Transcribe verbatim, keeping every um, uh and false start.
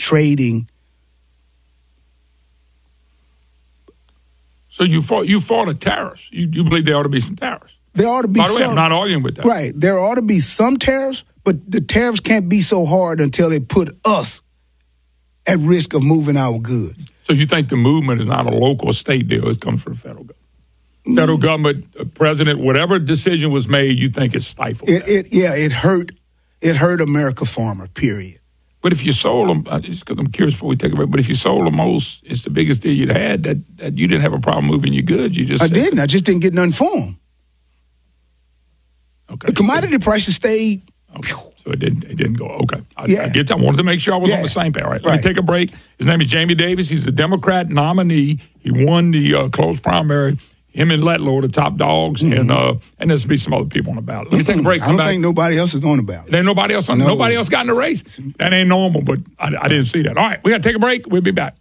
trading. So you fought you fought a tariffs. You, you believe there ought to be some tariffs. There ought to be By the way, some. I'm not arguing with that. Right. There ought to be some tariffs, but the tariffs can't be so hard until they put us at risk of moving our goods. So you think the movement is not a local or state deal, it comes from the federal government? Federal mm. government, uh, president, whatever decision was made, you think it's stifled? It, it, yeah, it hurt It hurt America farmer, period. But if you sold them, uh, just because I'm curious before we take a break, but if you sold the most, it's the biggest deal you'd had, that, that you didn't have a problem moving your goods. You just I said, didn't. I just didn't get nothing for them. Okay. The commodity prices stayed. Okay. So it didn't it didn't go. Okay. I, Yeah. I get that. I wanted to make sure I was Yeah. on the same page. All right. Let Right. me take a break. His name is Jamie Davis. He's a Democrat nominee. He won the uh, closed primary. Him and Letlow are the top dogs, mm-hmm. and uh, and there's be some other people on the ballot. Let me take a break. I don't back. think nobody else is on the ballot. There ain't nobody else on. No. Nobody else got in the race. That ain't normal, but I, I didn't see that. All right, we got to take a break. We'll be back.